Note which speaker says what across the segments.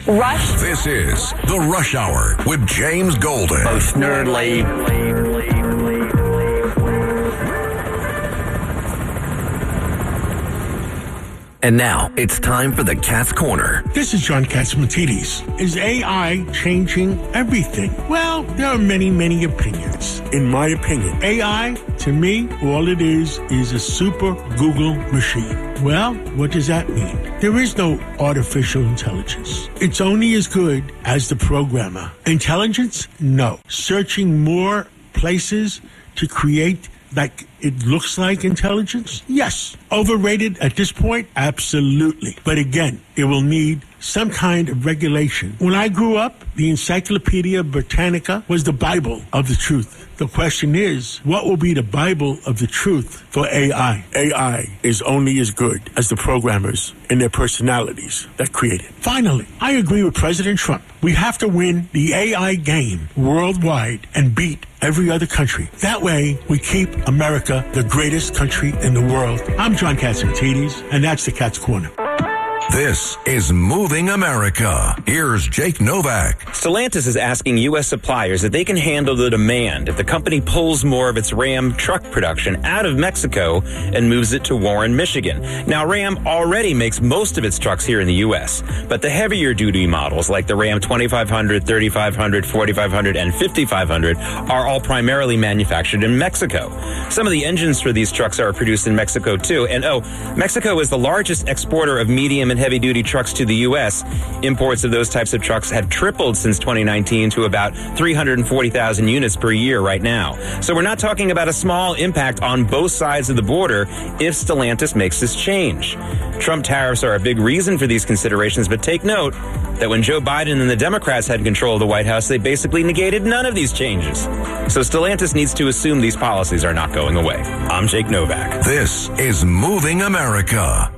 Speaker 1: Rush.
Speaker 2: This is The Rush Hour with James Golden.
Speaker 3: Most nerdly.
Speaker 2: And now, it's time for the Cat's Corner.
Speaker 4: This is John Catsimatidis. Is AI changing everything? Well, there are many, many opinions. In my opinion, AI, to me, all it is a super Google machine. Well, what does that mean? There is no artificial intelligence. It's only as good as the programmer. Intelligence? No. Searching more places to create like it looks like intelligence? Yes. Overrated at this point? Absolutely. But again, it will need some kind of regulation. When I grew up, the Encyclopedia Britannica was the Bible of the truth. The question is, what will be the Bible of the truth for AI? AI is only as good as the programmers and their personalities that create it. Finally, I agree with President Trump. We have to win the AI game worldwide and beat every other country. That way, we keep America the greatest country in the world. I'm John Catsimatidis, and that's the Cat's Corner.
Speaker 2: This is Moving America. Here's Jake Novak.
Speaker 3: Stellantis is asking U.S. suppliers if they can handle the demand if the company pulls more of its Ram truck production out of Mexico and moves it to Warren, Michigan. Now, Ram already makes most of its trucks here in the U.S., but the heavier duty models like the Ram 2500, 3500, 4500, and 5500 are all primarily manufactured in Mexico. Some of the engines for these trucks are produced in Mexico, too. And, Mexico is the largest exporter of medium and heavy-duty trucks to the U.S. Imports of those types of trucks have tripled since 2019 to about 340,000 units per year right now. So we're not talking about a small impact on both sides of the border if Stellantis makes this change. Trump tariffs are a big reason for these considerations, but take note that when Joe Biden and the Democrats had control of the White House, they basically negated none of these changes. So Stellantis needs to assume these policies are not going away. I'm Jake Novak.
Speaker 2: This is Moving America.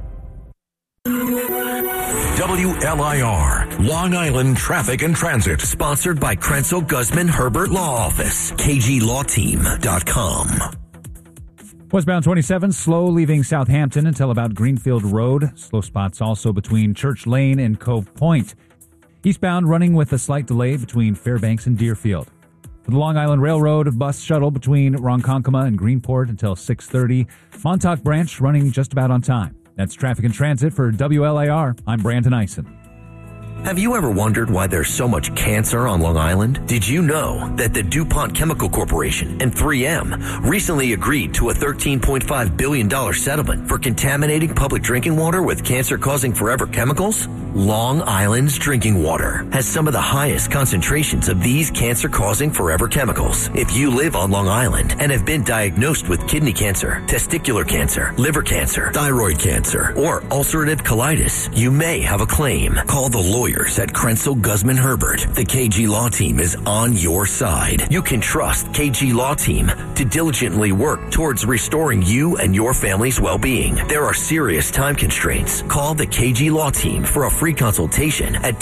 Speaker 2: WLIR, Long Island Traffic and Transit.
Speaker 5: Sponsored by Krenzel Guzman Herbert Law Office, KGLawTeam.com.
Speaker 6: Westbound 27, slow leaving Southampton until about Greenfield Road. Slow spots also between Church Lane and Cove Point. Eastbound running with a slight delay between Fairbanks and Deerfield. For the Long Island Railroad bus shuttle between Ronkonkoma and Greenport until 6:30. Montauk Branch running just about on time. That's Traffic and Transit for WLIR. I'm Brandon Eisen.
Speaker 5: Have you ever wondered why there's so much cancer on Long Island? Did you know that the DuPont Chemical Corporation and 3M recently agreed to a $13.5 billion settlement for contaminating public drinking water with cancer-causing forever chemicals? Long Island's drinking water has some of the highest concentrations of these cancer-causing forever chemicals. If you live on Long Island and have been diagnosed with kidney cancer, testicular cancer, liver cancer, thyroid cancer, or ulcerative colitis, you may have a claim. Call the lawyers at Krenzel Guzman Herbert. The KG Law Team is on your side. You can trust KG Law Team to diligently work towards restoring you and your family's well-being. There are serious time constraints. Call the KG Law Team for a free consultation at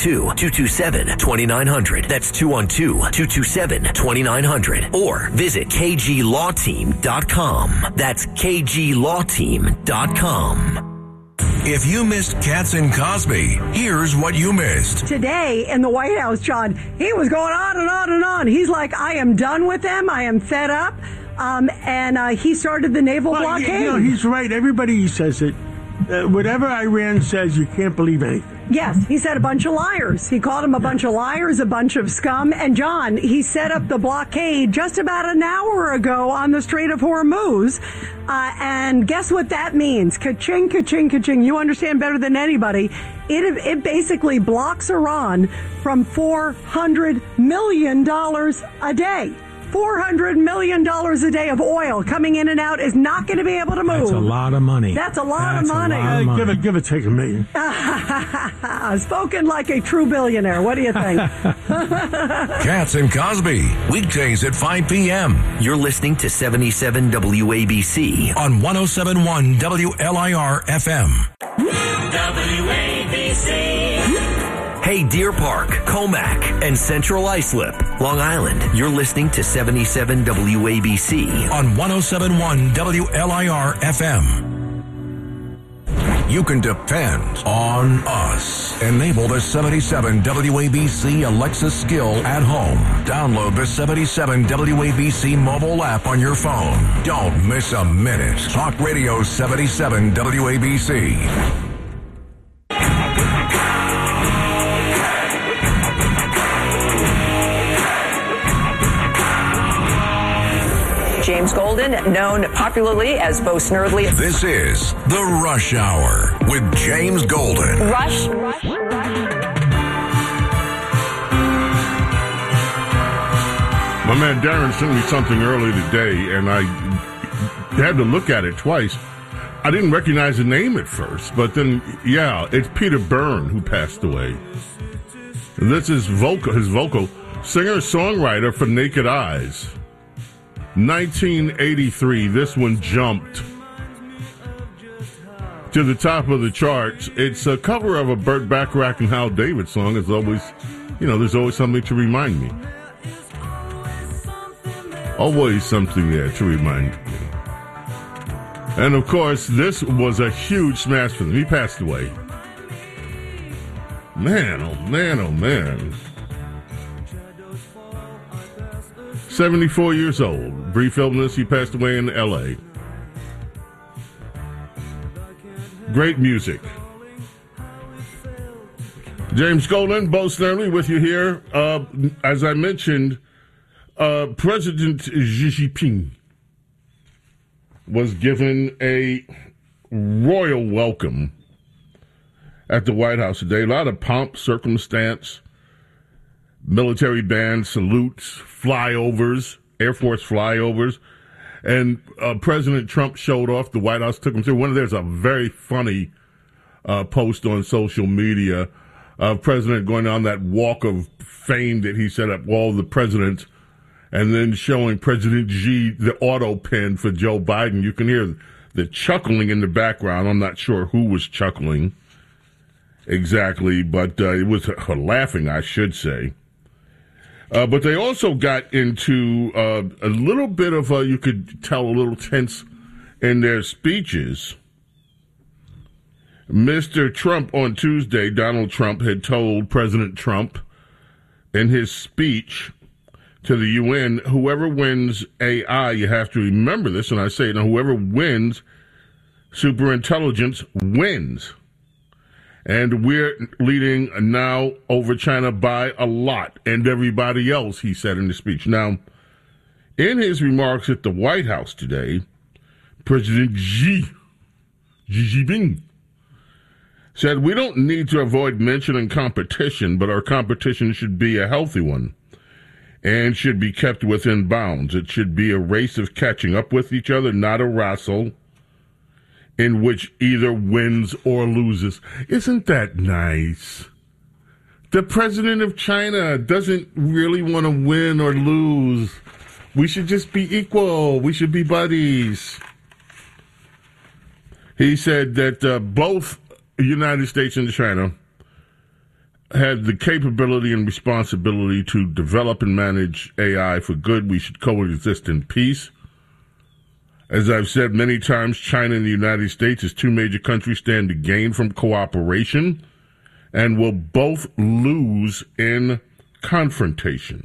Speaker 5: 212-227-2900. That's 212-227-2900. Or visit KGLawTeam.com. That's KGLawTeam.com.
Speaker 2: If you missed Katz and Cosby, here's what you missed.
Speaker 7: Today in the White House, John, he was going on and on and on. He's like, I am done with them. I am fed up. And he started the naval blockade.
Speaker 4: You know, he's right. Everybody says it. Whatever Iran says, you can't believe anything.
Speaker 7: Yes, he said a bunch of liars. He called them a bunch of liars, a bunch of scum. And John, he set up the blockade just about an hour ago on the Strait of Hormuz. And guess what that means? Ka-ching, ka-ching, ka-ching. You understand better than anybody. It basically blocks Iran from $400 million a day. $400 million a day of oil coming in and out is not going to be able to move.
Speaker 4: That's a lot of money.
Speaker 7: That's a lot of money.
Speaker 4: Give it, take $1 million.
Speaker 7: Spoken like a true billionaire. What do you think?
Speaker 2: Katz and Cosby, weekdays at 5 p.m.
Speaker 5: You're listening to 77 WABC
Speaker 2: on 107.1 WLIR FM.
Speaker 5: WABC. Hey, Deer Park, Comac, and Central Islip, Long Island. You're listening to 77 WABC
Speaker 2: on 107.1 WLIR FM. You can depend on us. Enable the 77 WABC Alexa skill at home. Download the 77 WABC mobile app on your phone. Don't miss a minute. Talk Radio 77 WABC.
Speaker 1: James Golden, known popularly as Bo Snerdley.
Speaker 2: This is The Rush Hour with James Golden.
Speaker 1: Rush.
Speaker 8: My man Darren sent me something early today, and I had to look at it twice. I didn't recognize the name at first, but then, yeah, it's Peter Byrne who passed away. And this is his vocal singer-songwriter for Naked Eyes. 1983, this one jumped to the top of the charts. It's a cover of a Burt Bacharach and Hal David song. It's always, there's always something to remind me. Always something there to remind me. And of course, this was a huge smash for them. He passed away. Man, oh man, oh man. 74 years old. Brief illness. He passed away in L.A. Great music. James Golden, Bo Snerdley with you here. As I mentioned, President Xi Jinping was given a royal welcome at the White House today. A lot of pomp, circumstance, military bands, salutes, flyovers, Air Force flyovers. And President Trump showed off. The White House took him through. There's a very funny post on social media of President going on that walk of fame that he set up, all the presidents, and then showing President Xi the auto pen for Joe Biden. You can hear the chuckling in the background. I'm not sure who was chuckling exactly, but it was laughing, I should say. But they also got into a little bit of you could tell a little tense in their speeches. Mr. Trump on Tuesday, Donald Trump, had told President Trump in his speech to the UN, whoever wins AI, you have to remember this, and I say it now, whoever wins superintelligence wins. And we're leading now over China by a lot, and everybody else, he said in the speech. Now, in his remarks at the White House today, President Xi Jinping said, we don't need to avoid mentioning competition, but our competition should be a healthy one and should be kept within bounds. It should be a race of catching up with each other, not a wrestle in which either wins or loses. Isn't that nice? The president of China doesn't really want to win or lose. We should just be equal. We should be buddies. He said that both the United States and China had the capability and responsibility to develop and manage AI for good. We should coexist in peace. As I've said many times, China and the United States, as two major countries, stand to gain from cooperation and will both lose in confrontation.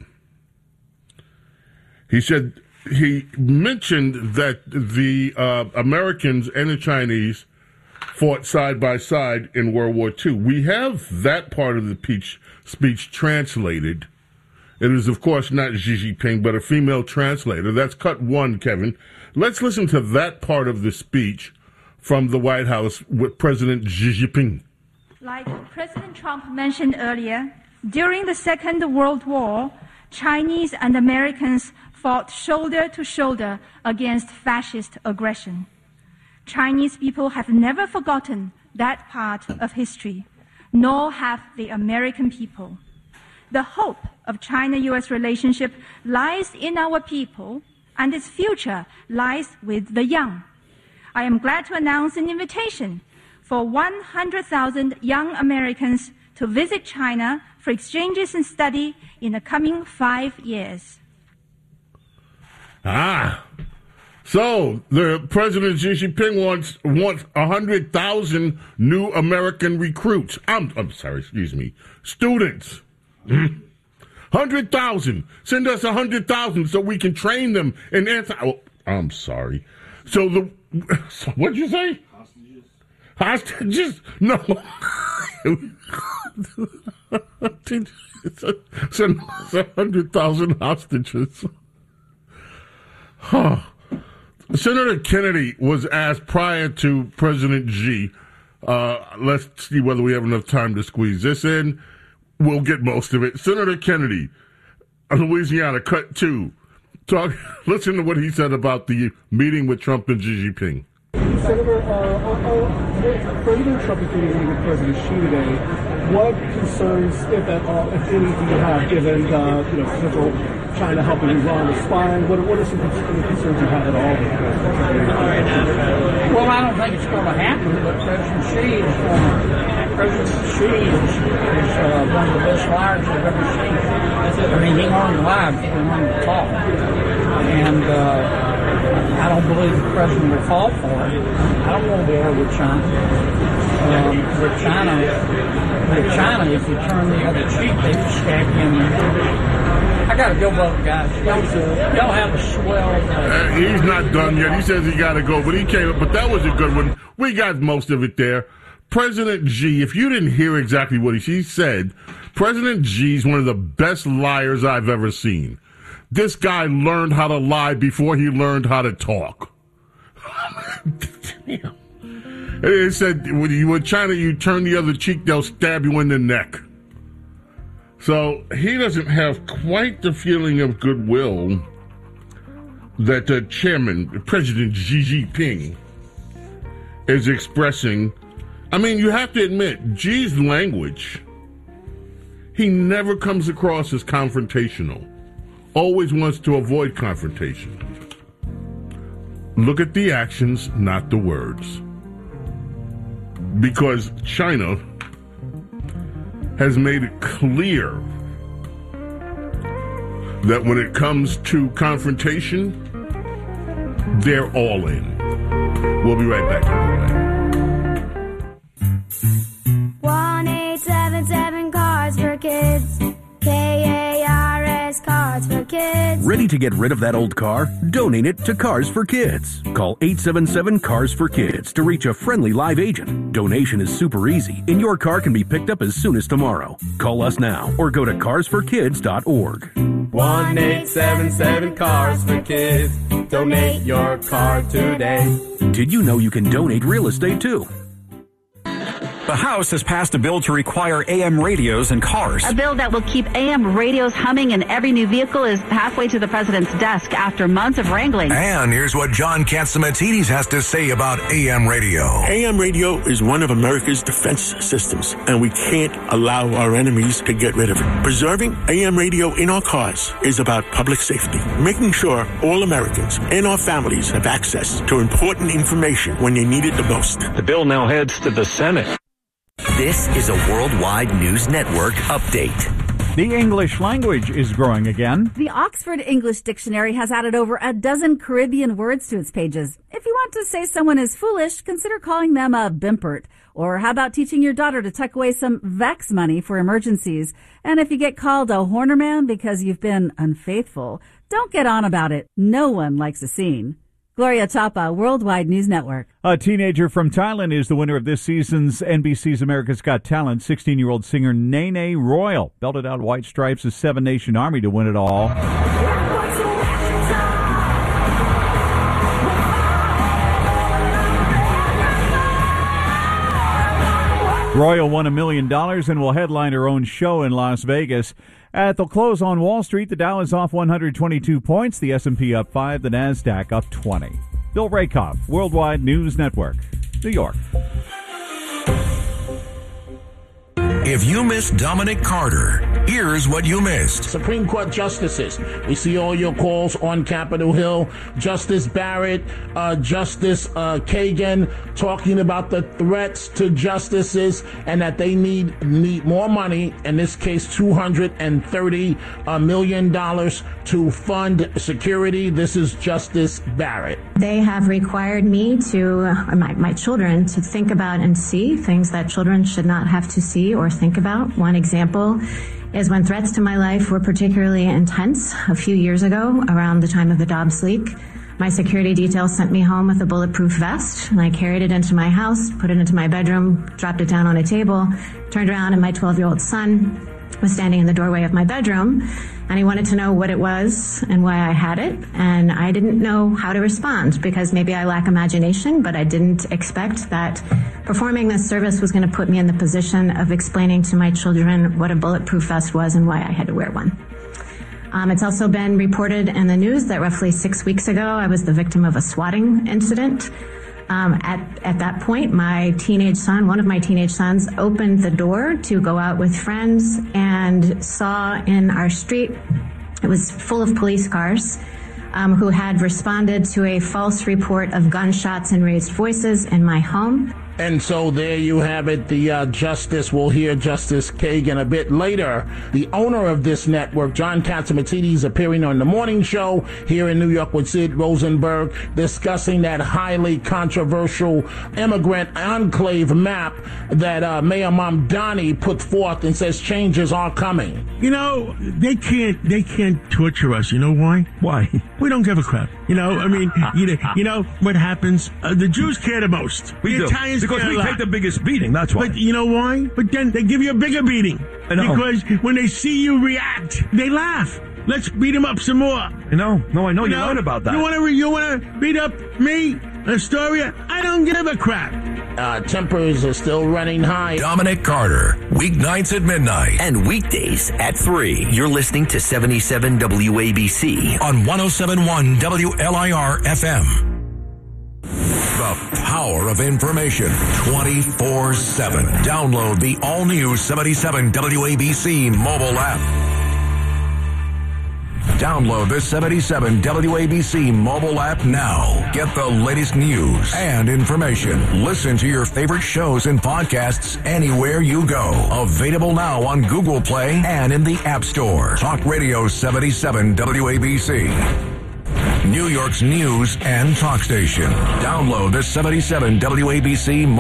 Speaker 8: He said, he mentioned that the Americans and the Chinese fought side by side in World War II. We have that part of the speech translated. It is, of course, not Xi Jinping, but a female translator. That's cut one, Kevin. Let's listen to that part of the speech from the White House with President Xi Jinping.
Speaker 9: Like President Trump mentioned earlier, during the Second World War, Chinese and Americans fought shoulder to shoulder against fascist aggression. Chinese people have never forgotten that part of history, nor have the American people. The hope of China-U.S. relationship lies in our people, and its future lies with the young. I am glad to announce an invitation for 100,000 young Americans to visit China for exchanges and study in the coming 5 years.
Speaker 8: So, the President Xi Jinping wants 100,000 new American recruits. I'm sorry, excuse me, students. 100,000. Send us 100,000 so we can train them in I'm sorry. So what'd you say? Hostages? No. Send us 100,000 hostages. Huh. Senator Kennedy was asked prior to President Xi, let's see whether we have enough time to squeeze this in. We'll get most of it. Senator Kennedy, Louisiana, cut 2. Listen to what he said about the meeting with Trump and Xi Jinping.
Speaker 10: Senator, President Trump is meeting with President Xi today. What concerns, if at all, if any, do you have given potential China helping Iran with spying? What are some concerns you have at all with President?
Speaker 11: Well, I don't think it's going to happen, but President Xi is one of the best liars I've ever seen. I mean, he only lies, he can learn to talk. And I don't believe the president will fall for it. I don't want war with China. With China, if you turn the other cheek, they can stab you in the head. I got to go, both guys. Y'all have a swell day.
Speaker 8: He's not done yet. He says he got to go, but he came up. But that was a good one. We got most of it there. President Xi, if you didn't hear exactly what he said, President Xi's one of the best liars I've ever seen. This guy learned how to lie before he learned how to talk. Damn. It said, when you in China, you turn the other cheek, they'll stab you in the neck. So he doesn't have quite the feeling of goodwill that the chairman, President Xi Jinping, is expressing. I mean, you have to admit, Xi's language, he never comes across as confrontational. Always wants to avoid confrontation. Look at the actions, not the words. Because China has made it clear that when it comes to confrontation, they're all in. We'll be right back.
Speaker 12: 1-877 Cars for Kids. KARS Cars for Kids.
Speaker 13: Ready to get rid of that old car? Donate it to Cars for Kids. Call 877 Cars for Kids to reach a friendly live agent. Donation is super easy, and your car can be picked up as soon as tomorrow. Call us now or go to carsforkids.org.
Speaker 14: 1-877 Cars for Kids. Donate your car today.
Speaker 13: Did you know you can donate real estate too?
Speaker 15: The House has passed a bill to require AM radios in cars.
Speaker 16: A bill that will keep AM radios humming in every new vehicle is halfway to the president's desk after months of wrangling.
Speaker 2: And here's what John Catsimatidis has to say about AM radio.
Speaker 17: AM radio is one of America's defense systems, and we can't allow our enemies to get rid of it. Preserving AM radio in our cars is about public safety, making sure all Americans and our families have access to important information when they need it the most.
Speaker 15: The bill now heads to the Senate.
Speaker 5: This is a Worldwide News Network update.
Speaker 6: The English language is growing again.
Speaker 18: The Oxford English Dictionary has added over a dozen Caribbean words to its pages. If you want to say someone is foolish, consider calling them a bimpert. Or how about teaching your daughter to tuck away some Vex money for emergencies? And if you get called a hornerman because you've been unfaithful, don't get on about it. No one likes a scene. Gloria Chapa, Worldwide News Network.
Speaker 6: A teenager from Thailand is the winner of this season's NBC's America's Got Talent. 16-year-old singer Nene Royal belted out White Stripes' Seven Nation Army to win it all. Royal won $1 million and will headline her own show in Las Vegas. At the close on Wall Street, the Dow is off 122 points, the S&P up 5, the NASDAQ up 20. Bill Rakoff, Worldwide News Network, New York.
Speaker 2: If you missed Dominic Carter, here's what you missed.
Speaker 19: Supreme Court justices. We see all your calls on Capitol Hill. Justice Barrett, Justice Kagan talking about the threats to justices and that they need more money, in this case $230 million to fund security. This is Justice Barrett.
Speaker 20: They have required me to, my children, to think about and see things that children should not have to see or think about. One example is when threats to my life were particularly intense a few years ago, around the time of the Dobbs leak. My security detail sent me home with a bulletproof vest, and I carried it into my house, put it into my bedroom, dropped it down on a table, turned around, and my 12-year-old son was standing in the doorway of my bedroom, and he wanted to know what it was and why I had it, and I didn't know how to respond because maybe I lack imagination, but I didn't expect that performing this service was going to put me in the position of explaining to my children what a bulletproof vest was and why I had to wear one. It's also been reported in the news that roughly 6 weeks ago, I was the victim of a swatting incident. At that point, one of my teenage sons, opened the door to go out with friends and saw in our street, it was full of police cars, who had responded to a false report of gunshots and raised voices in my home.
Speaker 19: And so there you have it. The justice, we'll hear Justice Kagan a bit later. The owner of this network, John Catsimatidis, appearing on The Morning Show here in New York with Sid Rosenberg, discussing that highly controversial immigrant enclave map that Mayor Mamdani put forth and says changes are coming.
Speaker 4: You know, they can't torture us. You know why? Why? We don't give a crap. You know, I mean, you know what happens? The Jews care the most.
Speaker 21: We do.
Speaker 4: Italians
Speaker 21: because we take the biggest beating, that's why.
Speaker 4: But you know why? But then they give you a bigger beating.
Speaker 21: I know.
Speaker 4: Because when they see you react, they laugh. Let's beat them up some more.
Speaker 21: I know. No, I know. You learn about that.
Speaker 4: You want to beat up me, Astoria? I don't give a crap.
Speaker 19: Tempers are still running high.
Speaker 2: Dominic Carter, weeknights at midnight.
Speaker 5: And weekdays at 3. You're listening to 77 WABC.
Speaker 2: On 107.1 WLIR FM. The power of information 24/7. Download the all-new 77 WABC mobile app. Download the 77 WABC mobile app now. Get the latest news and information. Listen to your favorite shows and podcasts anywhere you go. Available now on Google Play and in the App Store. Talk Radio 77 WABC. New York's news and talk station. Download the 77 WABC